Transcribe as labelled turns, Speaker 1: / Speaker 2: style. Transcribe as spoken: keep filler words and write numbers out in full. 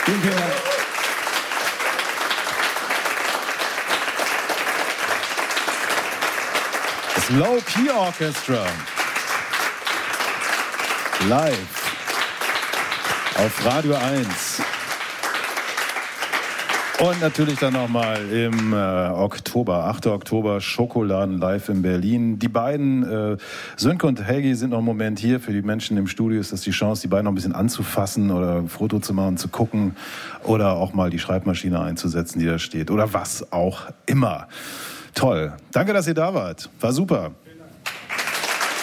Speaker 1: Vielen, vielen Dank.
Speaker 2: Das Low Key Orchestra. Live. Auf Radio eins. Und natürlich dann nochmal im äh, Oktober, achter Oktober, Schokoladen live in Berlin. Die beiden, äh, Sönke und Helgi, sind noch einen Moment hier. Für die Menschen im Studio ist das die Chance, die beiden noch ein bisschen anzufassen oder ein Foto zu machen, zu gucken oder auch mal die Schreibmaschine einzusetzen, die da steht oder was auch immer. Toll. Danke, dass ihr da wart. War super.